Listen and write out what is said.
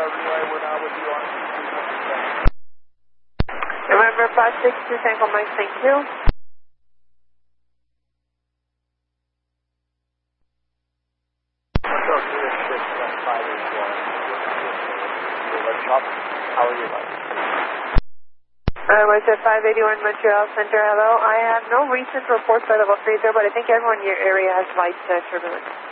relay, we're now with you on November 562 Tango Mike, thank you. How are you like? We're at 581 Montreal Center, hello. I have no recent reports by level 30, but I think everyone in your area has light turbulence.